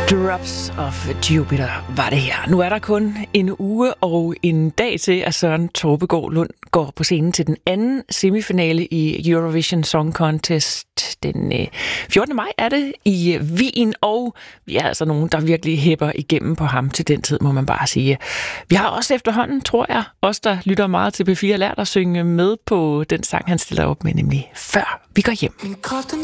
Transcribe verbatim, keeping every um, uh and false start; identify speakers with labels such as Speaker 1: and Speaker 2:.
Speaker 1: Drops of Jupiter var det her. Nu er der kun en uge og en dag til, at Søren Torpegaard Lund går på scenen til den anden semifinale i Eurovision Song Contest. Den fjortende maj er det i Wien, og vi er altså nogen, der virkelig hæpper igennem på ham til den tid, må man bare sige. Vi har også efterhånden, tror jeg, os der lytter meget til P fire, lært at synge med på den sang, han stiller op med, nemlig Før vi går hjem.